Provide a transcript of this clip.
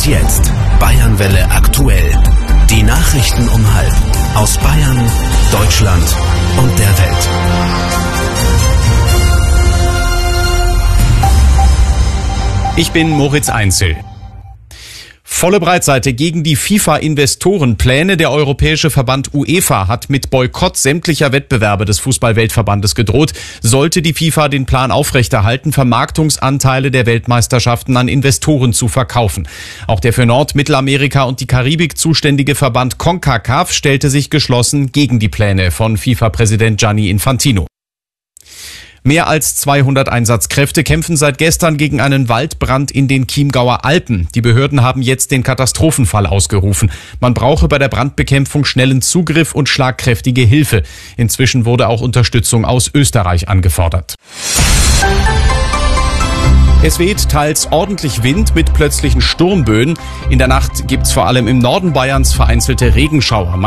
Und jetzt Bayernwelle aktuell. Die Nachrichten um 12:30 aus Bayern, Deutschland und der Welt. Ich bin Moritz Einzel. Volle Breitseite gegen die FIFA-Investorenpläne. Der europäische Verband UEFA hat mit Boykott sämtlicher Wettbewerbe des Fußball-Weltverbandes gedroht. Sollte die FIFA den Plan aufrechterhalten, Vermarktungsanteile der Weltmeisterschaften an Investoren zu verkaufen. Auch der für Nord-, Mittelamerika und die Karibik zuständige Verband CONCACAF stellte sich geschlossen gegen die Pläne von FIFA-Präsident Gianni Infantino. Mehr als 200 Einsatzkräfte kämpfen seit gestern gegen einen Waldbrand in den Chiemgauer Alpen. Die Behörden haben jetzt den Katastrophenfall ausgerufen. Man brauche bei der Brandbekämpfung schnellen Zugriff und schlagkräftige Hilfe. Inzwischen wurde auch Unterstützung aus Österreich angefordert. Es weht teils ordentlich Wind mit plötzlichen Sturmböen. In der Nacht gibt's vor allem im Norden Bayerns vereinzelte Regenschauer.